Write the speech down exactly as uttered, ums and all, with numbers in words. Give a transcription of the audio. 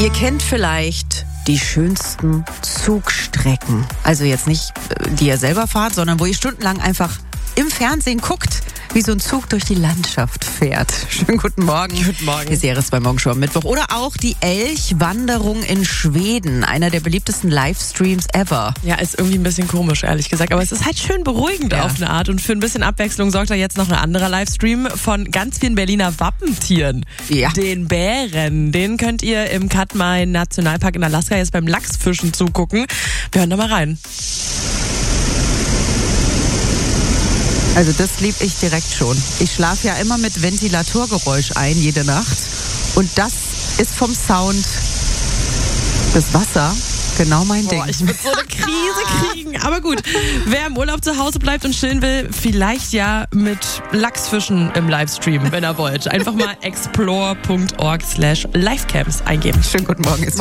Ihr kennt vielleicht die schönsten Zugstrecken. Also jetzt nicht, die ihr selber fahrt, sondern wo ihr stundenlang einfach im Fernsehen guckt, wie so ein Zug durch die Landschaft fährt. Schönen guten Morgen. Guten Morgen. Die Serie ist bei Morgenshow am Mittwoch. Oder auch die Elchwanderung in Schweden. Einer der beliebtesten Livestreams ever. Ja, ist irgendwie ein bisschen komisch, ehrlich gesagt. Aber es ist halt schön beruhigend Ja. auf eine Art. Und für ein bisschen Abwechslung sorgt da jetzt noch ein anderer Livestream von ganz vielen Berliner Wappentieren. Ja. Den Bären. Den könnt ihr im Katmai Nationalpark in Alaska jetzt beim Lachsfischen zugucken. Wir hören da mal rein. Also das lieb ich direkt schon. Ich schlafe ja immer mit Ventilatorgeräusch ein, jede Nacht. Und das ist vom Sound das Wasser genau mein Boah, Ding. ich würde so eine Krise kriegen. Aber gut, wer im Urlaub zu Hause bleibt und chillen will, vielleicht ja mit Lachsfischen im Livestream, wenn er wollt. Einfach mal explore punkt org slash livecams eingeben. Schönen guten Morgen. Ist